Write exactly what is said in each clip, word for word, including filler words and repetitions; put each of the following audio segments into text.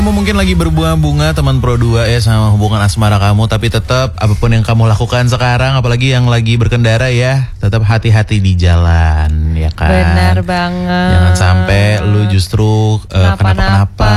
Kamu mungkin lagi berbunga-bunga teman Pro dua ya sama hubungan asmara kamu, tapi tetap apapun yang kamu lakukan sekarang, apalagi yang lagi berkendara ya, tetap hati-hati di jalan ya kan. Benar banget. Jangan sampai lu justru uh, kenapa-kenapa,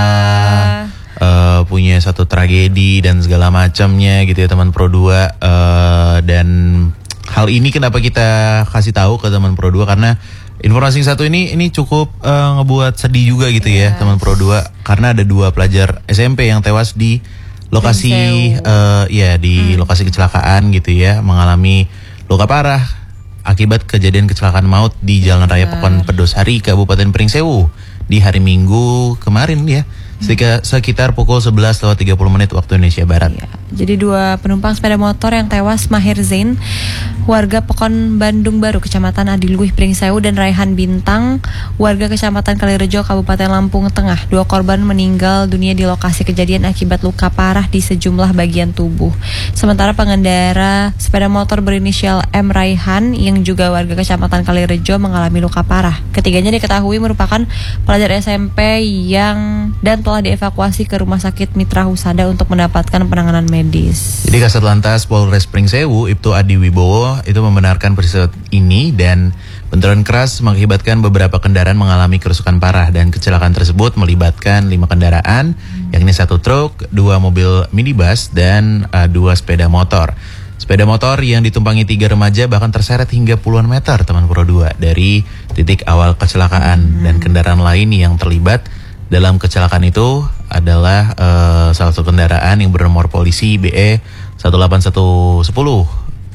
uh, punya satu tragedi dan segala macamnya gitu ya teman Pro dua. Uh, dan hal ini kenapa kita kasih tahu ke teman Pro dua, karena informasi yang satu ini ini cukup uh, ngebuat sedih juga gitu yes. ya teman Pro dua, karena ada dua pelajar S M P yang tewas di lokasi uh, ya di hmm. lokasi kecelakaan gitu ya, mengalami luka parah akibat kejadian kecelakaan maut di Jalan Raya Pekon Pedosari Kabupaten Pringsewu di hari Minggu kemarin ya. Sekitar, sekitar pukul sebelas lewat tiga puluh menit waktu Indonesia Barat. Iya. Jadi dua penumpang sepeda motor yang tewas, Mahir Zain, warga Pekon Bandung Baru, Kecamatan Adiluih Pringsewu, dan Raihan Bintang, warga Kecamatan Kalirejo, Kabupaten Lampung Tengah. Dua korban meninggal dunia di lokasi kejadian akibat luka parah di sejumlah bagian tubuh. Sementara pengendara sepeda motor berinisial M. Raihan yang juga warga Kecamatan Kalirejo mengalami luka parah. Ketiganya diketahui merupakan pelajar S M P yang dan telah dievakuasi ke Rumah Sakit Mitra Husada untuk mendapatkan penanganan medis. Jadi Kasat Lantas Polres Pringsewu, Ibtu Adi Wibowo, itu membenarkan peristiwa ini dan benturan keras mengakibatkan beberapa kendaraan mengalami kerusakan parah, dan kecelakaan tersebut melibatkan lima kendaraan, hmm. yakni satu truk, dua mobil minibus, dan uh, dua sepeda motor. Sepeda motor yang ditumpangi tiga remaja bahkan terseret hingga puluhan meter teman Pro dua dari titik awal kecelakaan, hmm. dan kendaraan lain yang terlibat dalam kecelakaan itu adalah uh, salah satu kendaraan yang bernomor polisi B E satu delapan satu satu nol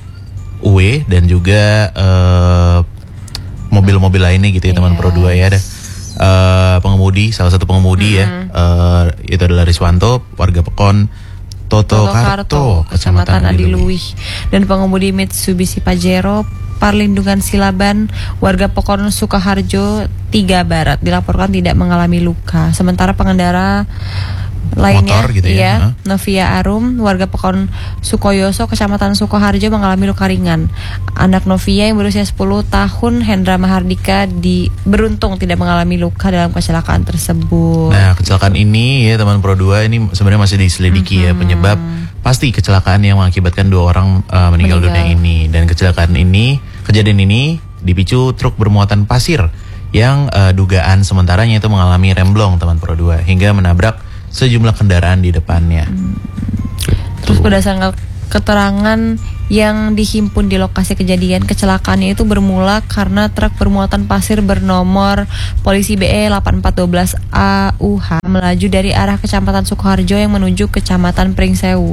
U W dan juga uh, mobil-mobil lainnya gitu ya teman yes. Pro dua ya. Ada uh, pengemudi, salah satu pengemudi mm-hmm. ya, uh, itu adalah Riswanto, warga Pekon Toto, Toto Karto, Kecamatan Adiluih, dan pengemudi Mitsubishi Pajero Parlindungan Silaban, warga Pekon Sukoharjo tiga Barat, dilaporkan tidak mengalami luka. Sementara pengendara lainnya motor gitu ya, ya Novia Arum, warga Pekon Sukoyoso, Kecamatan Sukoharjo, mengalami luka ringan. Anak Novia yang berusia sepuluh tahun, Hendra Mahardika, di beruntung tidak mengalami luka dalam kecelakaan tersebut. Nah, kecelakaan ini ya teman Pro dua ini sebenarnya masih diselidiki mm-hmm. ya penyebab pasti kecelakaan yang mengakibatkan dua orang uh, meninggal, meninggal dunia ini. Dan kecelakaan ini, kejadian ini dipicu truk bermuatan pasir yang uh, dugaan sementaranya itu mengalami remblong teman Pro dua hingga menabrak sejumlah kendaraan di depannya. Hmm. Terus berdasarkan keterangan yang dihimpun di lokasi kejadian, kecelakaannya itu bermula karena truk bermuatan pasir bernomor polisi B E delapan empat satu dua A U H melaju dari arah Kecamatan Sukoharjo yang menuju Kecamatan Pringsewu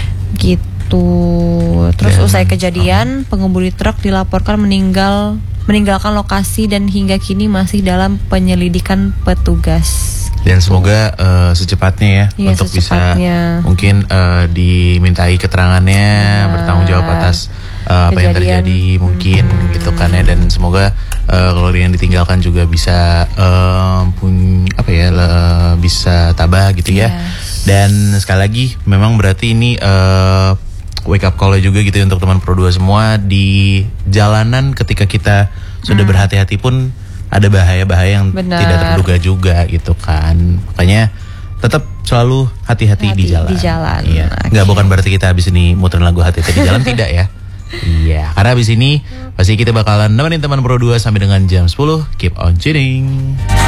gitu. Terus yeah. usai kejadian, pengemudi truk dilaporkan meninggal meninggalkan lokasi dan hingga kini masih dalam penyelidikan petugas. Dan semoga uh, secepatnya ya, ya untuk secepatnya. bisa mungkin uh, dimintai keterangannya, ya. bertanggung jawab atas uh, apa yang terjadi mungkin hmm. gitu kan ya. Dan semoga uh, kalau yang ditinggalkan juga bisa uh, pun apa ya uh, bisa tabah gitu ya. Yes. Dan sekali lagi memang berarti ini uh, wake up call juga gitu ya untuk teman Pro dua semua di jalanan. Ketika kita sudah hmm. berhati-hati pun ada bahaya-bahaya yang Benar. tidak terduga juga gitu kan. Makanya tetap selalu hati-hati Hati, di jalan. Di jalan. Iya. Okay. Nggak bukan berarti kita habis ini muterin lagu hati-hati di jalan tidak ya. Iya. Karena habis ini pasti kita bakalan nemenin teman Pro dua sampai dengan jam sepuluh. Keep on tuning.